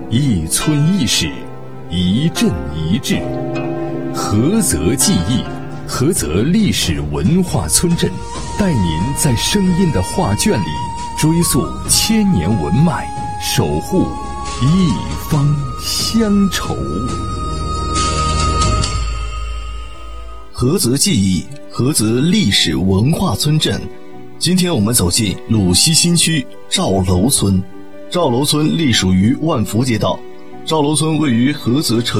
一村一史，一镇一志，菏泽记忆，菏泽历史文化村镇，带您在声音的画卷里追溯千年文脉，守护一方乡愁。 菏泽记忆，菏泽历史文化村镇。今天我们走进鲁西新区赵楼村。赵楼村隶属于万福街道。赵楼村位于菏泽城